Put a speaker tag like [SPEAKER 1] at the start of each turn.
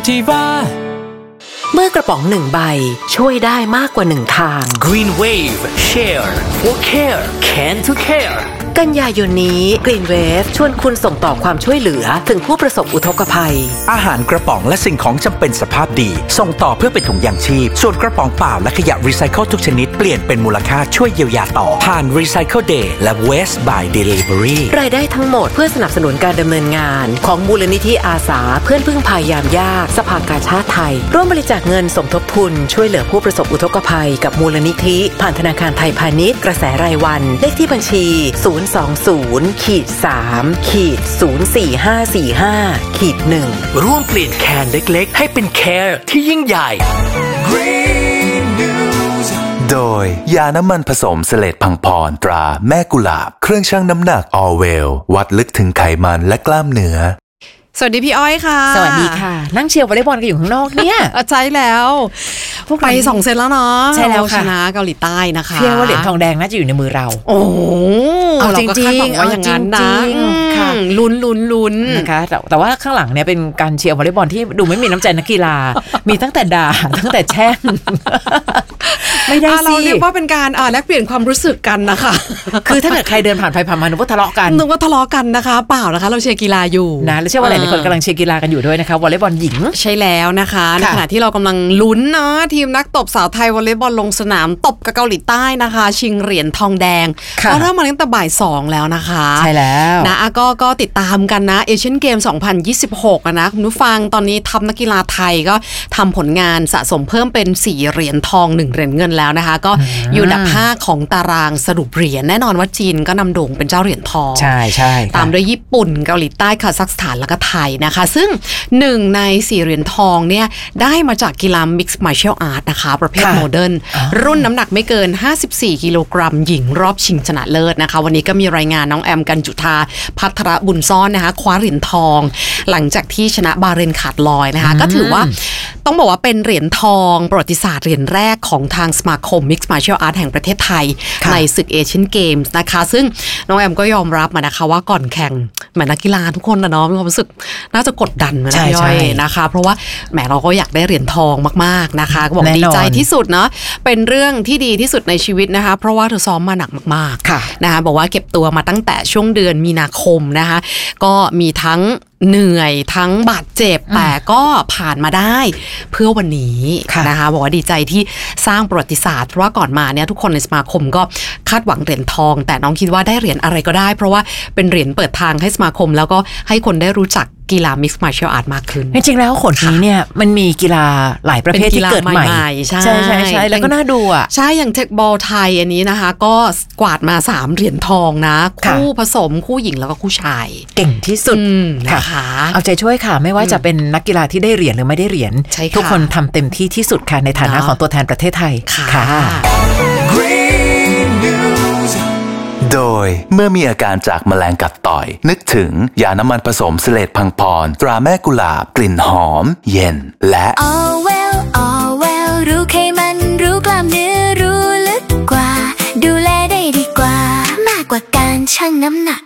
[SPEAKER 1] Diva
[SPEAKER 2] เมื่อกระป๋อง1ใบช่วยได้มากกว่า1ทาง
[SPEAKER 1] Green Wave Share for Care Can to Care
[SPEAKER 2] กันยายนนี้ Green Wave ชวนคุณส่งต่อความช่วยเหลือถึงผู้ประสบอุทกภัย
[SPEAKER 3] อาหารกระป๋องและสิ่งของจำเป็นสภาพดีส่งต่อเพื่อเป็นถุงยางชีพส่วนกระป๋องเปล่าและขยะรีไซเคิลทุกชนิดเปลี่ยนเป็นมูลค่าช่วยเยียวยาต่อผ่าน Recycle Day และ Waste by Delivery
[SPEAKER 2] รายได้ทั้งหมดเพื่อสนับสนุนการดำเนินงานของมูลนิธิอาสาเพื่อนพึ่งพายามยากสภากาชาดไทยร่วมบริจาคเงินสมทบทุนช่วยเหลือผู้ประสบอุทกภัยกับมูลนิธิผ่านธนาคารไทยพาณิชย์กระแสรายวันเลขที่บัญชี020-3-04545-1
[SPEAKER 1] ร่วมเปลี่ยนแคนเล็กๆให้เป็น Care ที่ยิ่งใหญ่
[SPEAKER 4] Green News
[SPEAKER 3] โดยยาน้ำมันผสมเสลดพังพรตราแม่กุหลาบเครื่องชั่งน้ำหนัก Allwell วัดลึกถึงไขมันและกล้ามเนื้อ
[SPEAKER 5] สวัสดีพี่อ้อยค่ะ
[SPEAKER 2] สวัสดีค่ะนั่งเชียร์วอลเลย์บอลกันอยู่ข้างนอกเนี่ย
[SPEAKER 5] ใช่แล้วไป2 เซตแล้วเนาะ
[SPEAKER 2] ใช่แล้วค่ะ
[SPEAKER 5] ชนะเกาหลีใต้นะคะ
[SPEAKER 2] เชื่อว่าเหรียญทองแดงน่าจะอยู่ในมือเรา
[SPEAKER 5] โอ้
[SPEAKER 2] เราก็คาดหวังว่าอย่างนั้นนะ
[SPEAKER 5] ค่ะลุ้น
[SPEAKER 2] นะคะแต่ว่าข้างหลังเนี่ยเป็นการเชียร์วอลเลย์บอลที่ดูไม่มีน้ำใจนักกีฬามีตั้งแต่ด่าตั้งแต่แช่งไม่ได้สิ
[SPEAKER 5] เราเรียกว่าเป็นการแลกเปลี่ยนความรู้สึกกันนะคะ
[SPEAKER 2] คือถ้าเกิดใครเดินผ่านไปผ่านมานึกว่าทะเลาะกัน
[SPEAKER 5] นะคะเปล่านะคะเราเชียร์กีฬาอยู่
[SPEAKER 2] นะแล้วเชื่อว่าหลายคนกำลังเชียร์กีฬากันอยู่ด้วยนะคะวอลเลย์บอลหญิง
[SPEAKER 5] ใช่แล้วนะคะในขณะที่เรากำลังลุ้นนะทีมนักตบสาวไทยวอลเลย์บอลลงสนามตบกับเกาหลีใต้นะคะชิงเหรียญทองแดงก็เริ่มมาตั้งแต่บ่าย 2แล้วนะคะ
[SPEAKER 2] ใช่แล้ว
[SPEAKER 5] นะก็ติดตามกันนะเอเชียนเกม 2026นะคุณผู้ฟังตอนนี้ทัพนักกีฬาไทยก็ทำผลงานสะสมเพิ่มเป็น4เหรียญทอง1เหรียญเงินแล้วนะคะก็อยู่อันดับ5ของตารางสรุปเหรียญแน่นอนว่าจีนก็นำโด่งเป็นเจ้าเหรียญทอง
[SPEAKER 2] ใช่
[SPEAKER 5] ตามด้วยญี่ปุ่นเกาหลีใต้คาซัคสถานแล้วก็ไทยนะคะซึ่ง1ใน4เหรียญทองเนี่ยได้มาจากกีฬา Mixed Martial Art นะคะประเภทโมเดิร์นรุ่นน้ำหนักไม่เกิน54กิโลกรัมหญิงรอบชิงชนะเลิศนะคะวันนี้ก็มีรายงานน้องแอมกันจุธาภัทรบุญซ่อนนะคะคว้าเหรียญทองหลังจากที่ชนะบาเรนขาดลอยนะคะก็ถือว่าต้องบอกว่าเป็นเหรียญทองประวัติศาสตร์เหรียญแรกของทางสมาคม Mixed Martial Art แห่งประเทศไทยในศึกเอเชียนเกมส์นะคะซึ่งน้องแอมก็ยอมรับมานะคะว่าก่อนแข่งเหมือนนักกีฬาทุกคนนะเนาะมีความรู้สึกน่าจะกดดันนะพี่อ้อยนะคะเพราะว่าแหมเราก็อยากได้เหรียญทองมากๆนะคะก็บอกดีใจที่สุดเนาะเป็นเรื่องที่ดีที่สุดในชีวิตนะคะเพราะว่าเธอซ้อมมาหนักมากๆนะคะบอกว่าเก็บตัวมาตั้งแต่ช่วงเดือนมีนาคมนะคะก็มีทั้งเหนื่อยทั้งบาดเจ็บแต่ก็ผ่านมาได้เพื่อวันนี้นะคะบอกว่าดีใจที่สร้างประวัติศาสตร์เพราะว่าก่อนมาเนี่ยทุกคนในสมาคมก็คาดหวังเหรียญทองแต่น้องคิดว่าได้เหรียญอะไรก็ได้เพราะว่าเป็นเหรียญเปิดทางให้สมาคมแล้วก็ให้คนได้รู้จักกีฬา Mixed Martial Art มากขึ้น
[SPEAKER 2] จริงๆแล้วขนนี้เนี่ยมันมีกีฬาหลายประเภทที่เกิดใหม่
[SPEAKER 5] ใช่
[SPEAKER 2] แล้วก็น่าดูอ่ะ
[SPEAKER 5] ใช่อย่างเทคบอลไทยอันนี้นะคะก็กวาดมา3เหรียญทองนะคู่ผสมคู่หญิงแล้วก็คู่ชาย
[SPEAKER 2] เก่งที่สุด
[SPEAKER 5] นะคะ
[SPEAKER 2] เอาใจช่วยค่ะไม่ว่าจะเป็นนักกีฬาที่ได้เหรียญหรือไม่ได้เหรียญทุกคนทำเต็มที่ที่สุดค่ะในฐานะของตัวแทนประเทศไทยค่ะ
[SPEAKER 4] Green News
[SPEAKER 3] โดยเมื่อมีอาการจากแมลงกัดต่อยนึกถึงยาน้ำมันผสมเสลดพังพรตราแม่กุหลาบกลิ่นหอมเย็นและ
[SPEAKER 6] Allwell รู้ไขมันรู้กล้ามเนื้อรู้ลึกกว่าดูแลได้ดีกว่ามากกว่าการชั่งน้ำหนัก